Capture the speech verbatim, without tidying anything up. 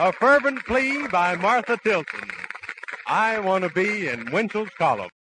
A fervent plea by Martha Tilton. I want to be in Winchell's column.